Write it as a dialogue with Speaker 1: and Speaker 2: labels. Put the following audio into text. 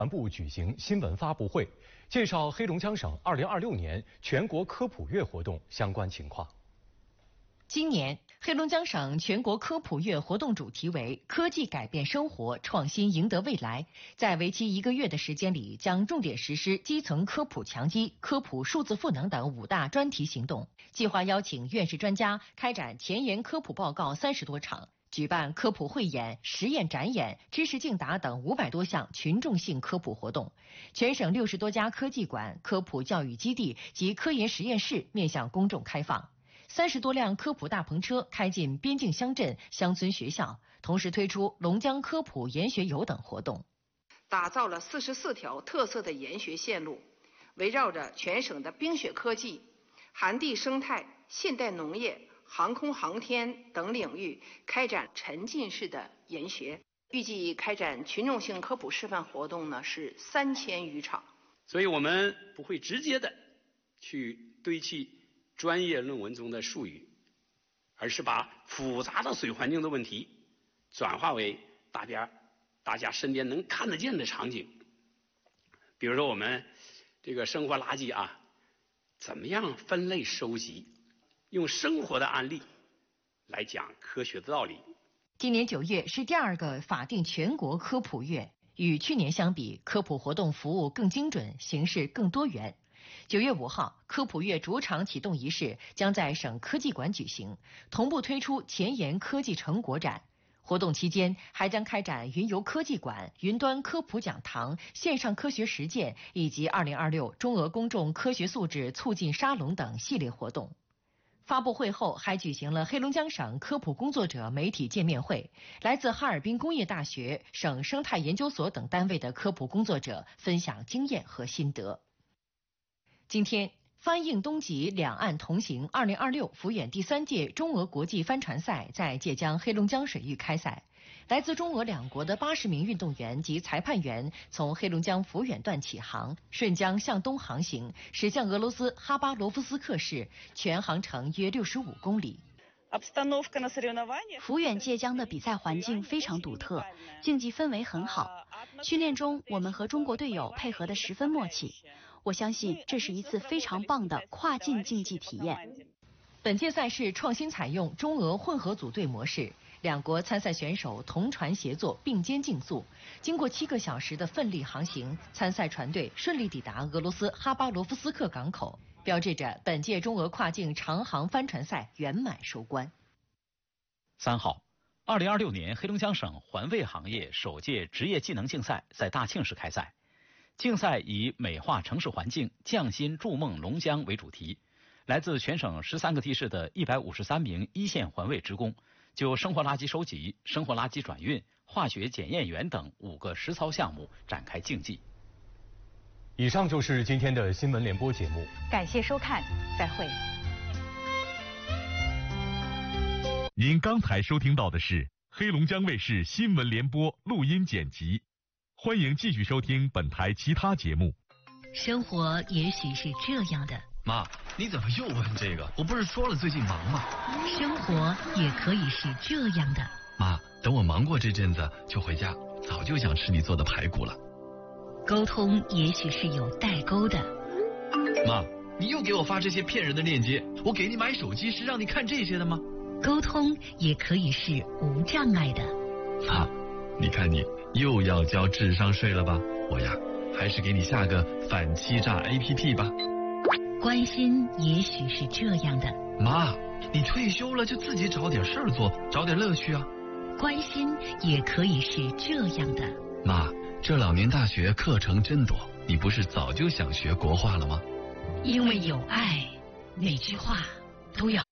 Speaker 1: 部举行新闻发布会，介绍黑龙江省2026年全国科普月活动相关情况。
Speaker 2: 今年，黑龙江省全国科普月活动主题为“科技改变生活，创新赢得未来”。在为期1个月的时间里，将重点实施基层科普强基、科普数字赋能等5大专题行动。计划邀请院士专家开展前沿科普报告30多场，举办科普汇演、实验展演、知识竞答等500多项群众性科普活动。全省60多家科技馆、科普教育基地及科研实验室面向公众开放。30多辆科普大篷车开进边境乡镇、乡村学校，同时推出龙江科普研学游等活动，
Speaker 3: 打造了44条特色的研学线路，围绕着全省的冰雪科技、寒地生态、现代农业、航空航天等领域开展沉浸式的研学。预计开展群众性科普示范活动呢是3000余场。
Speaker 4: 所以我们不会直接的去堆砌专业论文中的术语，而是把复杂的水环境的问题转化为大家身边能看得见的场景。比如说我们这个生活垃圾怎么样分类收集，用生活的案例来讲科学的道理。
Speaker 2: 今年9月是第2个法定全国科普月，与去年相比，科普活动服务更精准，形式更多元。9月5号，科普月主场启动仪式将在省科技馆举行，同步推出前沿科技成果展。活动期间还将开展云游科技馆、云端科普讲堂、线上科学实践以及2026中俄公众科学素质促进沙龙等系列活动。发布会后还举行了黑龙江省科普工作者媒体见面会，来自哈尔滨工业大学、省生态研究所等单位的科普工作者分享经验和心得。今天，翻映东极两岸同行2026浮远第3届中俄国际帆船赛在界江黑龙江水域开赛。来自中俄2国的80名运动员及裁判员从黑龙江抚远段起航，顺江向东航行，驶向俄罗斯哈巴罗夫斯克市，全航程约65公里。
Speaker 5: 抚远界江的比赛环境非常独特，竞技氛围很好。训练中，我们和中国队友配合得十分默契。我相信这是一次非常棒的跨境竞技体验。
Speaker 2: 本届赛事创新采用中俄混合组队模式，2国参赛选手同船协作，并肩竞速。经过7个小时的奋力航行，参赛船队顺利抵达俄罗斯哈巴罗夫斯克港口，标志着本届中俄跨境长航帆船赛圆满收官。
Speaker 6: 3号，2026年黑龙江省环卫行业首届职业技能竞赛在大庆市开赛。竞赛以美化城市环境、匠心筑梦龙江为主题，来自全省13个地市的153名一线环卫职工，就生活垃圾收集、生活垃圾转运、化学检验员等5个实操项目展开竞技。
Speaker 1: 以上就是今天的新闻联播节目，
Speaker 5: 感谢收看，再会。
Speaker 7: 您刚才收听到的是黑龙江卫视新闻联播录音剪辑。欢迎继续收听本台其他节目。
Speaker 8: 生活也许是这样的。
Speaker 9: 妈，你怎么又问这个？我不是说了最近忙吗？
Speaker 8: 生活也可以是这样的。
Speaker 9: 妈，等我忙过这阵子就回家，早就想吃你做的排骨了。
Speaker 8: 沟通也许是有代沟的。
Speaker 9: 妈，你又给我发这些骗人的链接，我给你买手机是让你看这些的吗？
Speaker 8: 沟通也可以是无障碍的。
Speaker 9: 妈，你看你又要交智商税了吧？我呀，还是给你下个反欺诈 APP 吧。
Speaker 8: 关心也许是这样的。
Speaker 9: 妈，你退休了就自己找点事儿做，找点乐趣啊。
Speaker 8: 关心也可以是这样的。
Speaker 9: 妈，这2年大学课程真多，你不是早就想学国画了吗？
Speaker 8: 因为有爱，每句话都要